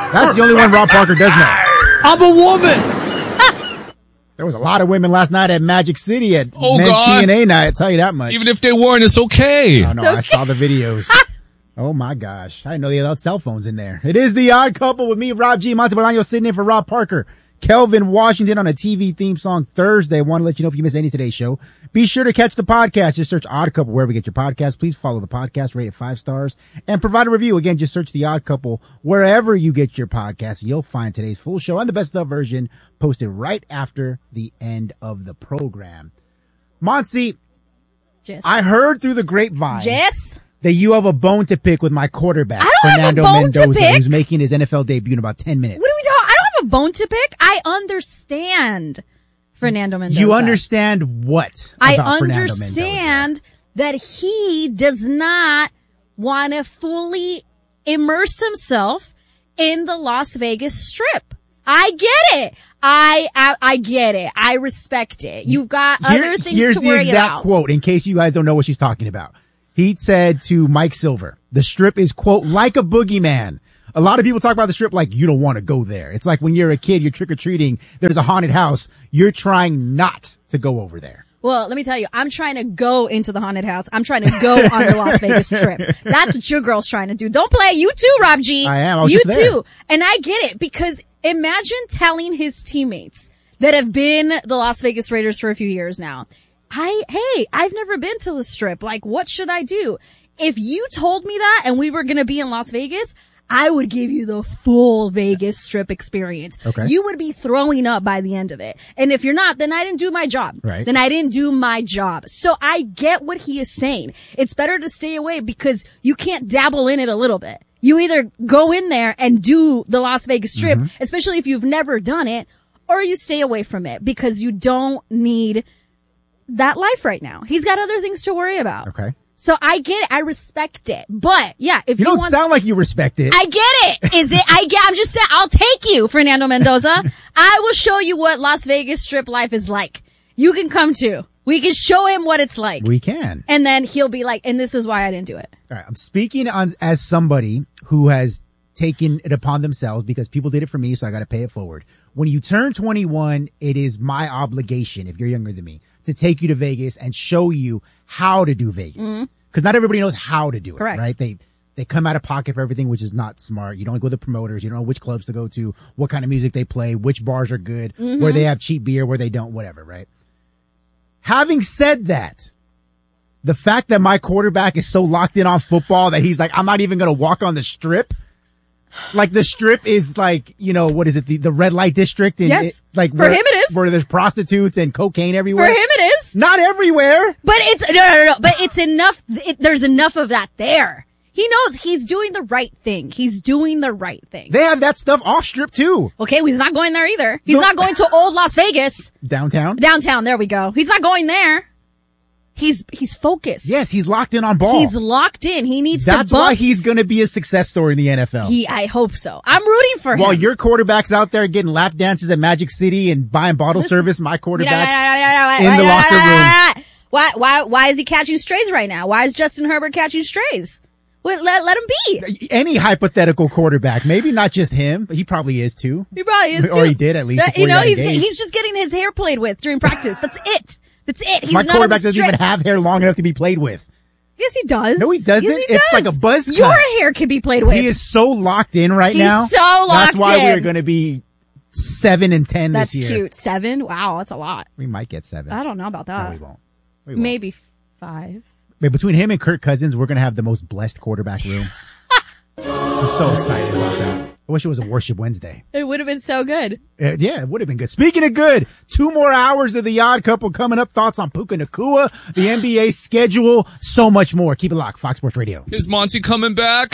That's the only one Rob Parker does know. I'm a woman. There was a lot of women last night at Magic City at Oh, Men God. TNA night, I'll tell you that much. Even if they weren't, it's okay. Oh, no, I saw the videos. Oh, my gosh. I didn't know they allowed cell phones in there. It is The Odd Couple with me, Rob G. Monte Bolaño, sitting in for Rob Parker. Kelvin Washington on a TV theme song Thursday. I want to let you know if you missed any of today's show, be sure to catch the podcast. Just search Odd Couple wherever you get your podcast. Please follow the podcast, rate it 5 stars, and provide a review. Again, just search The Odd Couple wherever you get your podcast. You'll find today's full show and the best of version posted right after the end of the program. Monty, Jess. I heard through the grapevine Jess? that you have a bone to pick with my quarterback, I don't have a Fernando bone to Mendoza, pick. who's making his NFL debut in about 10 minutes. What are we talking? I don't have a bone to pick. I understand Fernando Mendoza. You understand what I about Fernando Mendoza? understand that he does not want to fully immerse himself in the Las Vegas Strip. I get it. I get it. I respect it. You've got other things Here's to the worry exact about. quote, in case you guys don't know what she's talking about. He said to Mike Silver, the Strip is, quote, like a boogeyman. A lot of people talk about the Strip like you don't want to go there. It's like when you're a kid, you're trick-or-treating, there's a haunted house. You're trying not to go over there. Well, let me tell you, I'm trying to go into the haunted house. I'm trying to go on the Las Vegas Strip. That's what your girl's trying to do. Don't play. You too, Rob G. I am. I was you just there. too. And I get it, because imagine telling his teammates that have been the Las Vegas Raiders for a few years now, hey, I've never been to the Strip. Like, what should I do? If you told me that and we were going to be in Las Vegas, I would give you the full Vegas Strip experience. Okay. You would be throwing up by the end of it. And if you're not, then I didn't do my job. Right. Then I didn't do my job. So I get what he is saying. It's better to stay away because you can't dabble in it a little bit. You either go in there and do the Las Vegas Strip, especially if you've never done it, or you stay away from it because you don't need that life right now. He's got other things to worry about. Okay. So I get it. I respect it. But yeah, if You don't want, sound like you respect it. I get it. Is it? I'm just saying, I'll take you, Fernando Mendoza. I will show you what Las Vegas Strip life is like. You can come too. We can show him what it's like. We can. And then he'll be like, and this is why I didn't do it. All right. I'm speaking as somebody who has taken it upon themselves because people did it for me, so I got to pay it forward. When you turn 21, it is my obligation, if you're younger than me, to take you to Vegas and show you how to do Vegas. Because not everybody knows how to do it, Correct. right? They come out of pocket for everything, which is not smart. You don't go to the promoters. You don't know which clubs to go to, what kind of music they play, which bars are good, where they have cheap beer, where they don't, whatever, right? Having said that, the fact that my quarterback is so locked in on football that he's like, I'm not even going to walk on the Strip. Like the Strip is like, you know, what is it? The red light district? And Yes. like For him it is. Where there's prostitutes and cocaine For everywhere. him it is. Not everywhere. But it's, no. But it's enough. There's enough of that there. He knows he's doing the right thing. He's doing the right thing. They have that stuff off Strip too. Okay, well, he's not going there either. He's No. not going to old Las Vegas. Downtown? Downtown, there we go. He's not going there. He's focused. Yes, he's locked in on ball. He's locked in. He needs That's to bump. why he's going to be a success story in the NFL. I hope so. I'm rooting for him. While your quarterback's out there getting lap dances at Magic City and buying bottle service, my quarterback's in the locker room. Why is he catching strays right now? Why is Justin Herbert catching strays? Well, let him be. Any hypothetical quarterback, maybe not just him, but he probably is too. He probably is too. Or he did at least. before he got engaged. he's just getting his hair played with during practice. That's it. That's it. He's My not quarterback on the doesn't even have hair long enough to be played with. Yes, he does. No, he doesn't. Yes, he It's does. like a buzz cut. Your hair can be played with. He is so locked in right He's now. so locked That's why in. we're going to be 7-10 That's this year. cute. 7? Wow, that's a lot. We might get 7. I don't know about that. No, we won't. We won't. Maybe 5. But between him and Kirk Cousins, we're going to have the most blessed quarterback room. I'm so excited about that. I wish it was a Worship Wednesday. It would have been so good. Yeah, it would have been good. Speaking of good, 2 more hours of The Odd Couple coming up. Thoughts on Puka Nacua, the NBA schedule, so much more. Keep it locked. Fox Sports Radio. Is Monty coming back?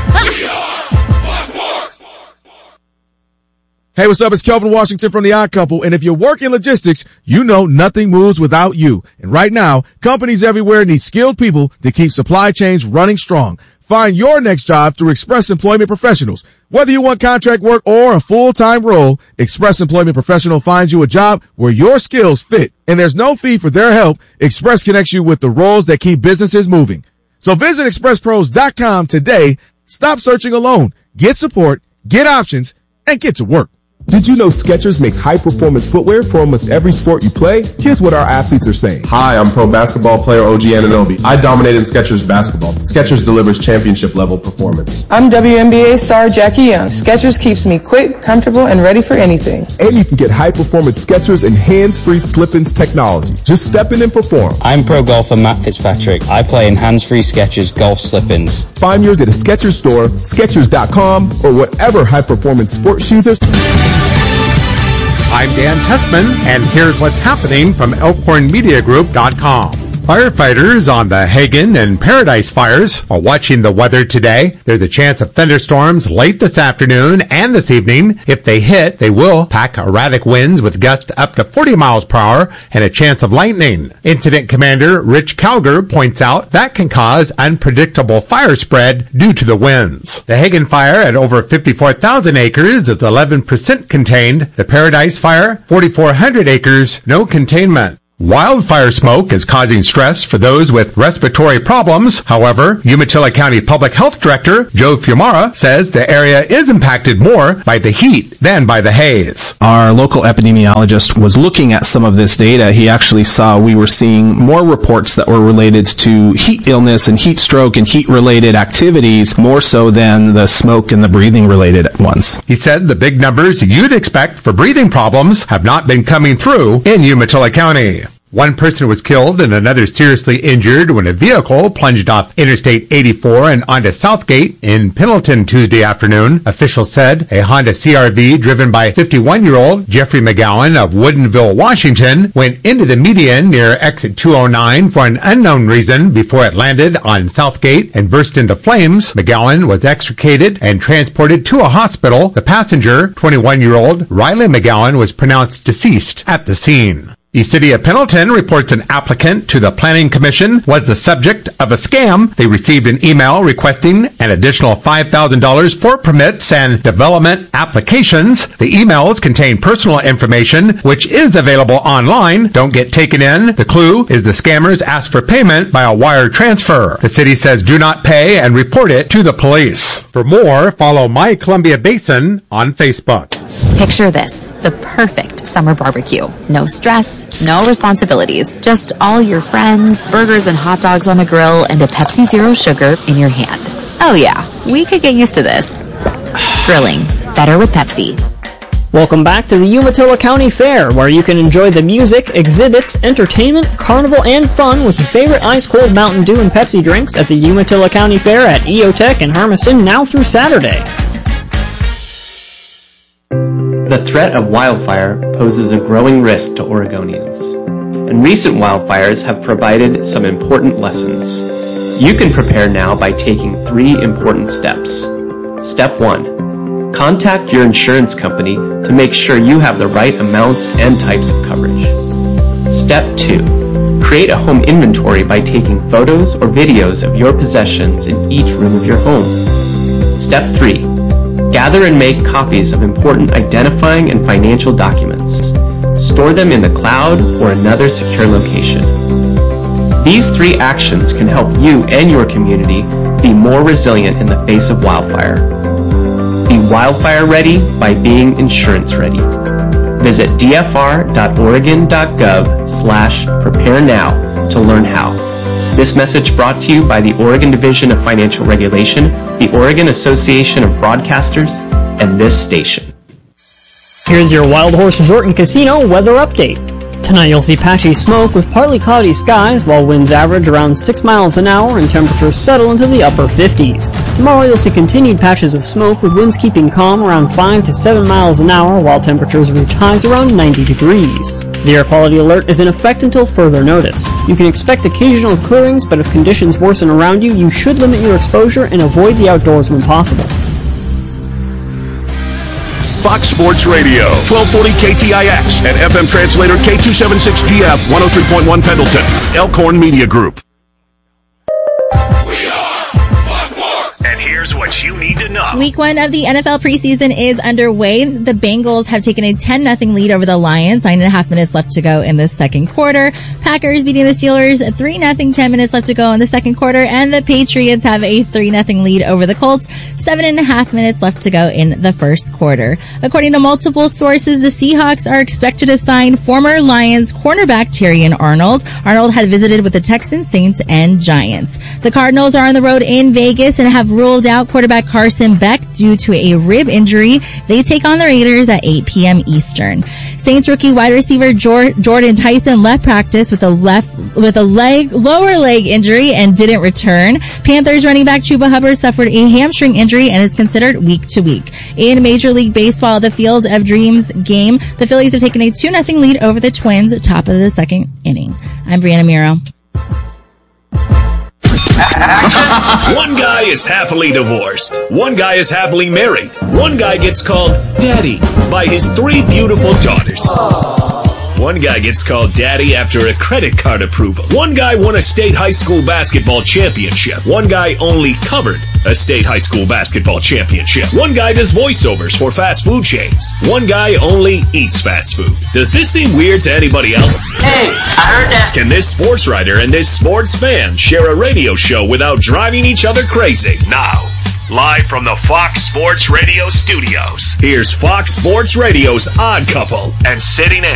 Hey, what's up? It's Kelvin Washington from The Odd Couple. And if you work in logistics, you know nothing moves without you. And right now, companies everywhere need skilled people to keep supply chains running strong. Find your next job through Express Employment Professionals. Whether you want contract work or a full-time role, Express Employment Professional finds you a job where your skills fit. And there's no fee for their help. Express connects you with the roles that keep businesses moving. So visit expresspros.com today. Stop searching alone. Get support. Get options and get to work. Did you know Skechers makes high-performance footwear for almost every sport you play? Here's what our athletes are saying. Hi, I'm pro basketball player OG Anunoby. I dominated Skechers basketball. Skechers delivers championship-level performance. I'm WNBA star Jackie Young. Skechers keeps me quick, comfortable, and ready for anything. And you can get high-performance Skechers and hands-free slip-ins technology. Just step in and perform. I'm pro golfer Matt Fitzpatrick. I play in hands-free Skechers golf slip-ins. Find yours at a Skechers store, Skechers.com, or whatever high-performance sports shoes are. I'm Dan Tessman, and here's what's happening from ElkhornMediaGroup.com. Firefighters on the Hagen and Paradise fires are watching the weather today. There's a chance of thunderstorms late this afternoon and this evening. If they hit, they will pack erratic winds with gusts up to 40 miles per hour and a chance of lightning. Incident Commander Rich Calger points out that can cause unpredictable fire spread due to the winds. The Hagen fire at over 54,000 acres is 11% contained. The Paradise fire, 4,400 acres, no containment. Wildfire smoke is causing stress for those with respiratory problems. However, Umatilla County Public Health Director Joe Fiumara says the area is impacted more by the heat than by the haze. Our local epidemiologist was looking at some of this data. He actually saw we were seeing more reports that were related to heat illness and heat stroke and heat-related activities more so than the smoke and the breathing-related ones. He said the big numbers you'd expect for breathing problems have not been coming through in Umatilla County. One person was killed and another seriously injured when a vehicle plunged off Interstate 84 and onto Southgate in Pendleton Tuesday afternoon. Officials said a Honda CR-V driven by 51-year-old Jeffrey McGowan of Woodinville, Washington, went into the median near exit 209 for an unknown reason before it landed on Southgate and burst into flames. McGowan was extricated and transported to a hospital. The passenger, 21-year-old Riley McGowan, was pronounced deceased at the scene. The City of Pendleton reports an applicant to the Planning Commission was the subject of a scam. They received an email requesting an additional $5,000 for permits and development applications. The emails contain personal information, which is available online. Don't get taken in. The clue is the scammers asked for payment by a wire transfer. The city says do not pay and report it to the police. For more, follow My Columbia Basin on Facebook. Picture this, the perfect summer barbecue. No stress, no responsibilities, just all your friends, burgers and hot dogs on the grill, and a Pepsi Zero Sugar in your hand. Oh yeah, we could get used to this. Grilling, better with Pepsi. Welcome back to the Umatilla County Fair, where you can enjoy the music, exhibits, entertainment, carnival, and fun with your favorite ice-cold Mountain Dew and Pepsi drinks at the Umatilla County Fair at EOTech in Hermiston now through Saturday. The threat of wildfire poses a growing risk to Oregonians, and recent wildfires have provided some important lessons. You can prepare now by taking 3 important steps. Step 1. Contact your insurance company to make sure you have the right amounts and types of coverage. Step 2. Create a home inventory by taking photos or videos of your possessions in each room of your home. Step 3. Gather and make copies of important identifying and financial documents. Store them in the cloud or another secure location. These 3 actions can help you and your community be more resilient in the face of wildfire. Be wildfire ready by being insurance ready. Visit dfr.oregon.gov/prepare now to learn how. This message brought to you by the Oregon Division of Financial Regulation, the Oregon Association of Broadcasters, and this station. Here's your Wild Horse Resort and Casino weather update. Tonight you'll see patchy smoke with partly cloudy skies while winds average around 6 miles an hour and temperatures settle into the upper 50s. Tomorrow you'll see continued patches of smoke with winds keeping calm around 5 to 7 miles an hour while temperatures reach highs around 90 degrees. The air quality alert is in effect until further notice. You can expect occasional clearings, but if conditions worsen around you, you should limit your exposure and avoid the outdoors when possible. Fox Sports Radio, 1240 KTIX, and FM translator K276GF, 103.1 Pendleton, Elkhorn Media Group. We are Fox Sports! And here's Here's what you need to know. Week 1 of the NFL preseason is underway. The Bengals have taken a 10-0 lead over the Lions. 9.5 minutes left to go in the second quarter. Packers beating the Steelers 3-0, 10 minutes left to go in the second quarter. And the Patriots have a 3-0 lead over the Colts. 7.5 minutes left to go in the first quarter. According to multiple sources, the Seahawks are expected to sign former Lions cornerback Terrion Arnold. Arnold had visited with the Texans, Saints, and Giants. The Cardinals are on the road in Vegas and have ruled out quarterback Carson Beck due to a rib injury. They take on the Raiders at 8 p.m. Eastern. Saints rookie wide receiver Jordan Tyson left practice with a lower leg injury and didn't return. Panthers running back Chuba Hubbard suffered a hamstring injury and is considered week to week. In Major League Baseball, the Field of Dreams game, the Phillies have taken a 2-0 lead over the Twins, top of the second inning. I'm Brianna Miro. One guy is happily divorced. One guy is happily married. One guy gets called daddy by his 3 beautiful daughters. One guy gets called daddy after a credit card approval. One guy won a state high school basketball championship. One guy only covered a state high school basketball championship. One guy does voiceovers for fast food chains. One guy only eats fast food. Does this seem weird to anybody else? Hey, I heard that. Can this sports writer and this sports fan share a radio show without driving each other crazy? Now, live from the Fox Sports Radio studios, here's Fox Sports Radio's Odd Couple, and sitting in